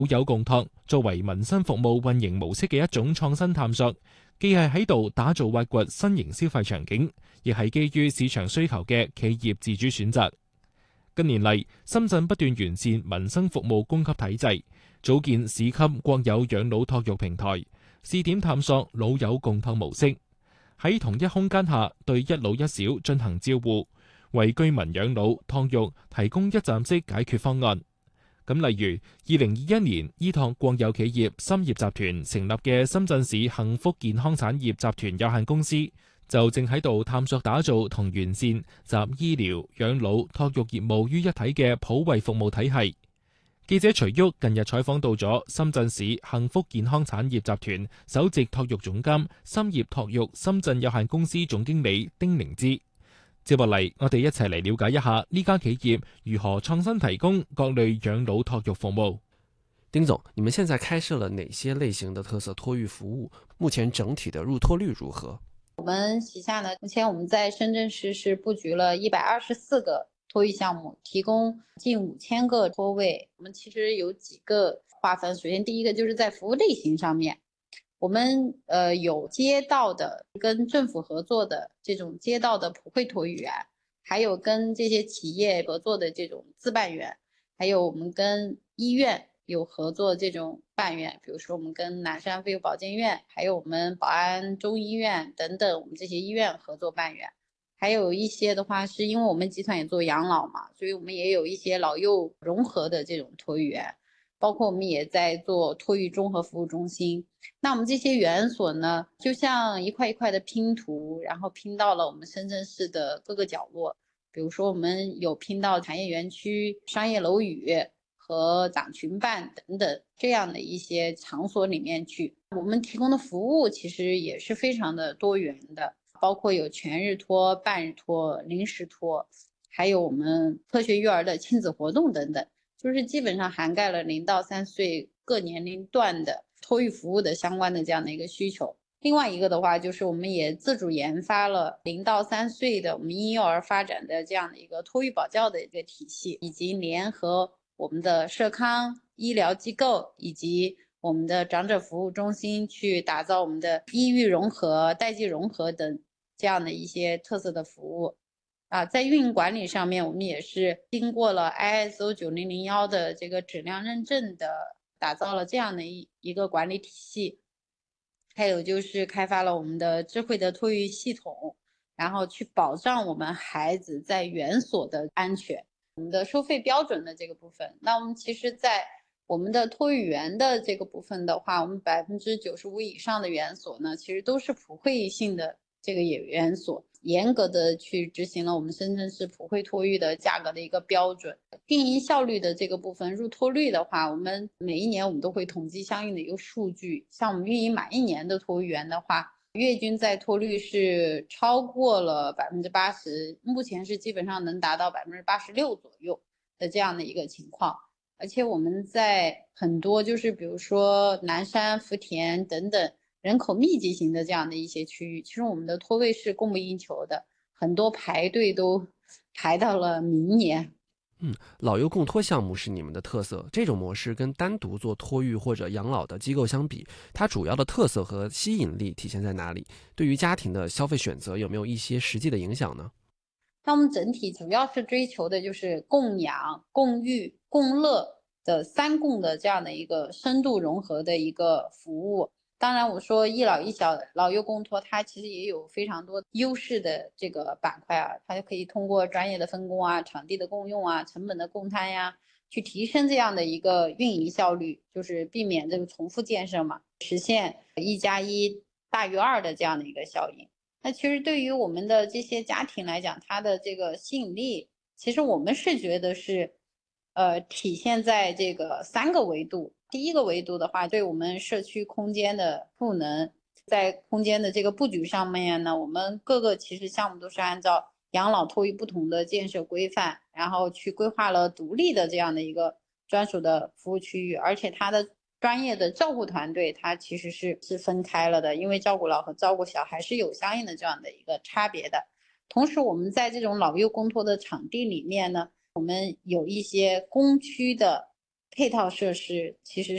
老友共託作為民生服務運營模式嘅一種創新探索，既係喺度打造挖掘新型消費場景，亦係基於市場需求嘅企業自主選擇。近年嚟，深圳不斷完善民生服務供給體制，組建市級國有養老託育平台，試點探索老友共託模式，喺同一空間下對一老一小進行照護，為居民養老託育提供一站式解決方案。咁例如2021年依託國有企業深業集團成立嘅深圳市幸福健康產業集團有限公司，就正喺度探索打造同完善集醫療、養老、託育業務於一體嘅普惠服務體系。記者徐旭近日採訪到咗深圳市幸福健康產業集團首席託育總監、深業託育深圳有限公司總經理丁寧芝。接落嚟，我哋一齊嚟了解一下呢家企業如何創新提供各類養老託育服務。 丁總，你們現在開設了哪些類型的特色托育服務？目前整體的入託率如何？ 我們旗下呢，目前我們在深圳市是布局了124個托育項目，提供近5000個托位。我們其實有幾個劃分，首先第一個就是在服務類型上面，我們有街道的跟政府合作的這種街道的普惠托育員，還有跟這些企業合作的這種自辦員，還有我們跟醫院有合作這種辦院，比如說我們跟南山婦幼保健院，還有我們寶安中醫院等等，我們這些醫院合作辦院。還有一些的話，是因為我們集團也做養老嘛，所以我們也有一些老幼融合的這種托育員，包括我們也在做托育綜合服務中心。那我們這些園所呢，就像一塊一塊的拼圖，然後拼到了我們深圳市的各個角落。比如說我們有拼到產業園區、商業樓宇和長群辦等等這樣的一些場所裡面去。我們提供的服務其實也是非常的多元的，包括有全日托、半日托、臨時托，還有我們科學育兒的親子活動等等，就是基本上涵蓋了0到3歲各年齡段的托育服務的相關的這樣的一個需求。另外一個的話，就是我們也自主研發了0到3歲的我們嬰幼兒發展的這樣的一個托育保教的一個體系，以及聯合我們的社康醫療機構以及我們的長者服務中心去打造我們的醫育融合、代際融合等這樣的一些特色的服務。在運營管理上面，我們也是經過了 ISO 9001的這個質量認證的，打造了這樣的一個管理體系。還有就是開發了我們的智慧的托育系統，然後去保障我們孩子在園所的安全。我們的收費標準的這個部分，那我們其實在我們的托育園的這個部分的話，我們95%以上的園所呢，其實都是普惠性的這個園所，嚴格的去執行了我們深圳市普惠托育的價格的一個標準。運營效率的這個部分，入托率的話，我們每一年我們都會統計相應的一個數據。像我們運營滿1年的托育園的話，月均在托率是超過了80%，目前是基本上能達到86%左右的這樣的一個情況。而且我們在很多就是比如說南山、福田等等人口密集型的這樣的一些區域，其實我們的托位是供不應求的，很多排隊都排到了明年。 老幼共托項目是你們的特色，這種模式跟單獨做托育或者養老的機構相比，它主要的特色和吸引力體現在哪裡？對於家庭的消費選擇有沒有一些實際的影響呢？ 那我們整體主要是追求的就是共養、共育、共樂的3共的這樣的一個深度融合的一個服務。當然我說一老一小老幼共托，它其實也有非常多優勢的這個板塊啊，它就可以通過專業的分工啊、場地的共用啊、成本的共攤呀，去提升這樣的一個運營效率，就是避免這個重複建設嘛，實現1+1大於2的這樣的一個效應。那其實對於我們的這些家庭來講，它的這個吸引力，其實我們是覺得是體現在這個3個維度。第一個維度的話，對我們社區空間的賦能，在空間的這個布局上面呢，我們各個其實項目都是按照養老托育不同的建設規範，然後去規劃了獨立的這樣的一個專屬的服務區域，而且它的專業的照顧團隊，它其實是分開了的，因為照顧老和照顧小還是有相應的這樣的一個差別的。同時，我們在這種老幼共托的場地裡面呢，我們有一些公區的配套设施其实